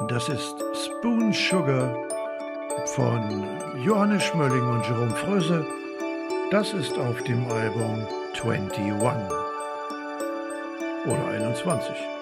Das ist Spoon Sugar von Johannes Schmölling und Jerome Fröse. Das ist auf dem Album 21 oder 21.